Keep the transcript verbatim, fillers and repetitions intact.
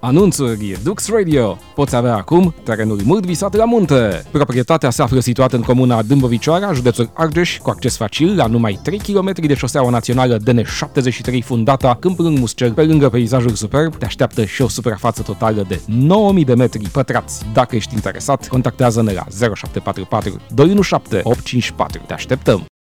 Anunțuri Dux Radio. Poți avea acum terenuri mult visate la munte. Proprietatea se află situată în comuna Dâmbovicioara, județul Argeș, cu acces facil la numai trei kilometri de șoseaua națională D N șaptezeci și trei fundata Câmpul Lâng Muscel. Pe lângă peisajul superb, te așteaptă și o suprafață totală de nouă mii de metri pătrați. Dacă ești interesat, contactează-ne la zero șapte patru patru doi unu șapte opt cinci patru. Te așteptăm!